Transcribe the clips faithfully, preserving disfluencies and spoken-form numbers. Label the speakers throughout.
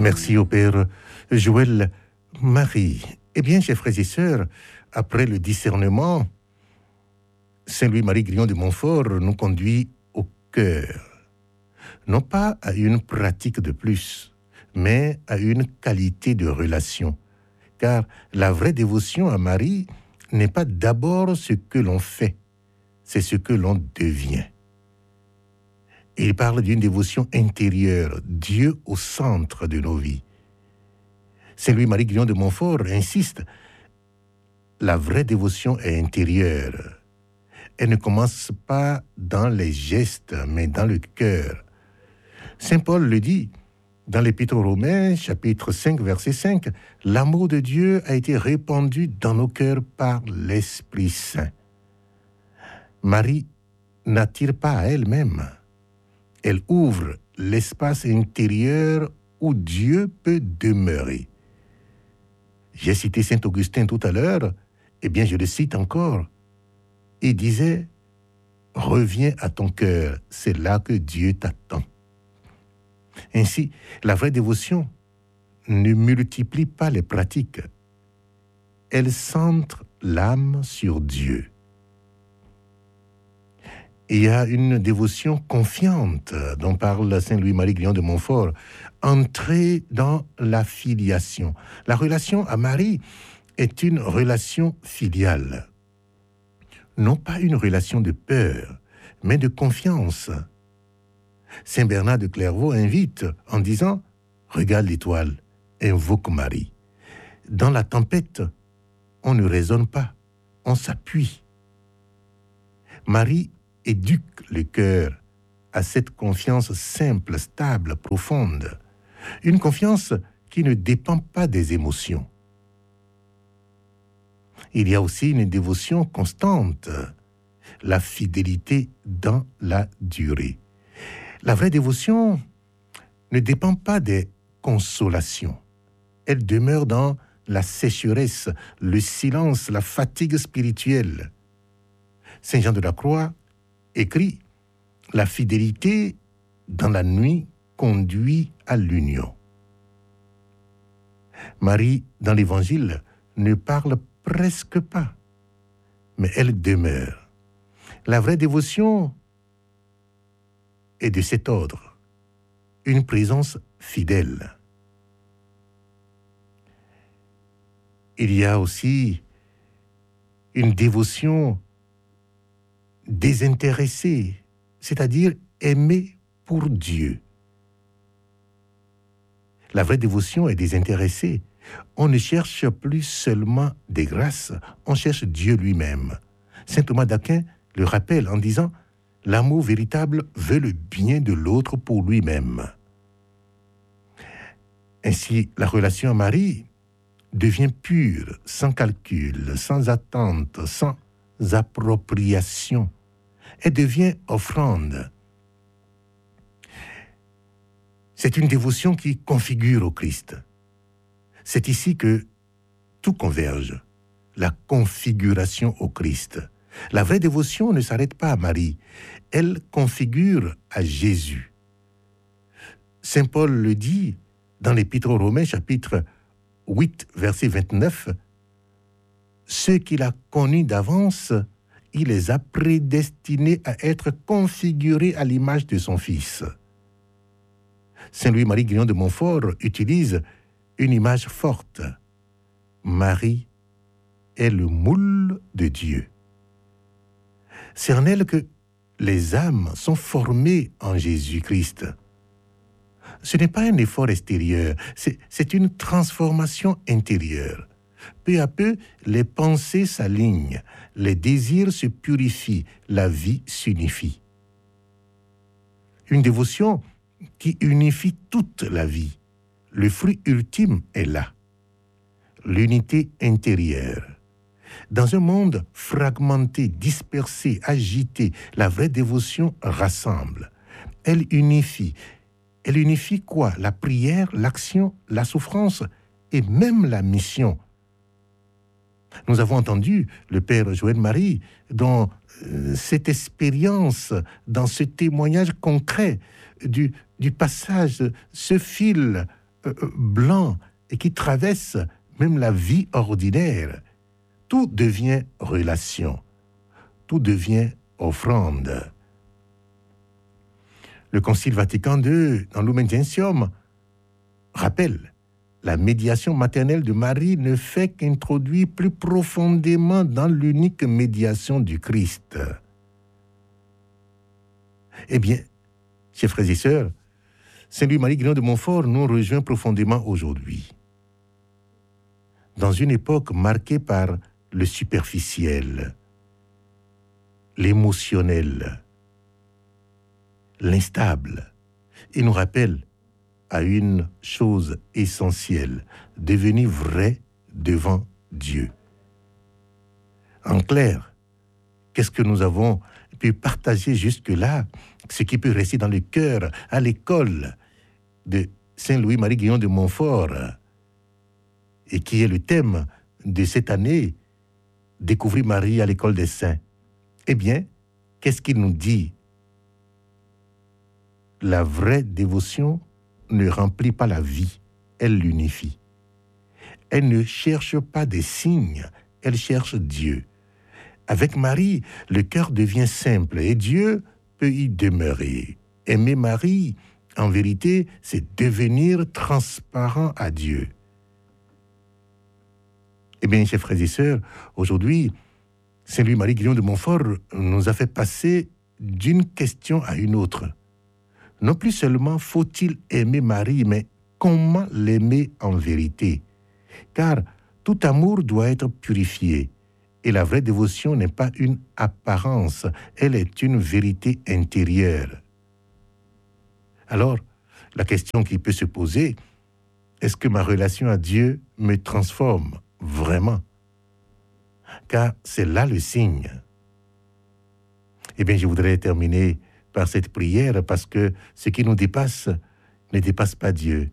Speaker 1: Merci au Père Joël Marie. Eh bien, chers frères et sœurs, après le discernement, Saint Louis-Marie Grillon de Montfort nous conduit au cœur, non pas à une pratique de plus, mais à une qualité de relation. Car la vraie dévotion à Marie n'est pas d'abord ce que l'on fait, c'est ce que l'on devient. Il parle d'une dévotion intérieure, Dieu au centre de nos vies. Saint Louis-Marie Grillon de Montfort insiste, la vraie dévotion est intérieure. Elle ne commence pas dans les gestes, mais dans le cœur. Saint Paul le dit dans l'Épître aux Romains, chapitre cinq, verset cinq, « L'amour de Dieu a été répandu dans nos cœurs par l'Esprit Saint. » Marie n'attire pas à elle-même. Elle ouvre l'espace intérieur où Dieu peut demeurer. J'ai cité saint Augustin tout à l'heure, eh bien je le cite encore. Il disait, « Reviens à ton cœur, c'est là que Dieu t'attend. » Ainsi, la vraie dévotion ne multiplie pas les pratiques. Elle centre l'âme sur Dieu. Il y a une dévotion confiante dont parle Saint Louis-Marie Grillon de Montfort, entrer dans la filiation. La relation à Marie est une relation filiale. Non pas une relation de peur, mais de confiance. Saint Bernard de Clairvaux invite en disant « Regarde l'étoile, invoque Marie. » Dans la tempête, on ne raisonne pas, on s'appuie. Marie éduque le cœur à cette confiance simple, stable, profonde. Une confiance qui ne dépend pas des émotions. Il y a aussi une dévotion constante, la fidélité dans la durée. La vraie dévotion ne dépend pas des consolations. Elle demeure dans la sécheresse, le silence, la fatigue spirituelle. Saint Jean de la Croix écrit « La fidélité dans la nuit conduit à l'union ». Marie, dans l'Évangile, ne parle presque pas, mais elle demeure. La vraie dévotion est de cet ordre, une présence fidèle. Il y a aussi une dévotion désintéressée, c'est-à-dire aimer pour Dieu. La vraie dévotion est désintéressée. On ne cherche plus seulement des grâces, on cherche Dieu lui-même. Saint Thomas d'Aquin le rappelle en disant « L'amour véritable veut le bien de l'autre pour lui-même. » Ainsi, la relation à Marie devient pure, sans calcul, sans attente, sans appropriation. Elle devient offrande. C'est une dévotion qui configure au Christ. C'est ici que tout converge, la configuration au Christ. La vraie dévotion ne s'arrête pas à Marie, elle configure à Jésus. Saint Paul le dit dans l'Épître aux Romains, chapitre huit, verset vingt-neuf, « Ceux qu'il a connus d'avance, il les a prédestinés à être configurés à l'image de son Fils. » Saint Louis-Marie Grillon de Montfort utilise une image forte. Marie est le moule de Dieu. C'est en elle que les âmes sont formées en Jésus-Christ. Ce n'est pas un effort extérieur, c'est, c'est une transformation intérieure. Peu à peu, les pensées s'alignent, les désirs se purifient, la vie s'unifie. Une dévotion qui unifie toute la vie. Le fruit ultime est là. L'unité intérieure. Dans un monde fragmenté, dispersé, agité, la vraie dévotion rassemble. Elle unifie. Elle unifie quoi? La prière, l'action, la souffrance et même la mission. Nous avons entendu le Père Joël Marie dans euh, cette expérience, dans ce témoignage concret du, du passage, ce fil euh, blanc et qui traverse même la vie ordinaire. Tout devient relation, tout devient offrande. Le Concile Vatican deux, dans Lumen Gentium, rappelle, la médiation maternelle de Marie ne fait qu'introduire plus profondément dans l'unique médiation du Christ. Eh bien, chers frères et sœurs, Saint Louis-Marie Grignon de Montfort nous rejoint profondément aujourd'hui. Dans une époque marquée par le superficiel, l'émotionnel, l'instable, il nous rappelle à une chose essentielle, devenir vrai devant Dieu. En clair, qu'est-ce que nous avons pu partager jusque-là, ce qui peut rester dans le cœur, à l'école de Saint Louis-Marie Grignon de Montfort, et qui est le thème de cette année, Découvrir Marie à l'école des saints. Eh bien, qu'est-ce qu'il nous dit? La vraie dévotion ne remplit pas la vie, elle l'unifie. Elle ne cherche pas des signes, elle cherche Dieu. Avec Marie, le cœur devient simple et Dieu peut y demeurer. Aimer Marie, en vérité, c'est devenir transparent à Dieu. Eh bien, chers frères et sœurs, aujourd'hui, Saint Louis-Marie Grignon de Montfort nous a fait passer d'une question à une autre. Non plus seulement faut-il aimer Marie, mais comment l'aimer en vérité? Car tout amour doit être purifié. Et la vraie dévotion n'est pas une apparence, elle est une vérité intérieure. Alors, la question qui peut se poser, est-ce que ma relation à Dieu me transforme vraiment? Car c'est là le signe. Eh bien, je voudrais terminer par cette prière parce que ce qui nous dépasse ne dépasse pas Dieu.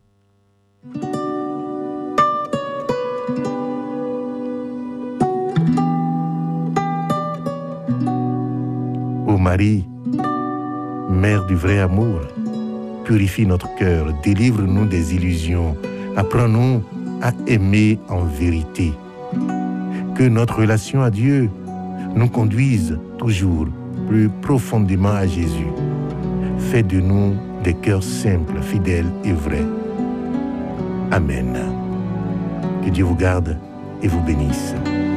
Speaker 1: Ô Marie, Mère du vrai amour, purifie notre cœur, délivre-nous des illusions, apprends-nous à aimer en vérité. Que notre relation à Dieu nous conduise toujours plus profondément à Jésus. Fais de nous des cœurs simples, fidèles et vrais. Amen. Que Dieu vous garde et vous bénisse.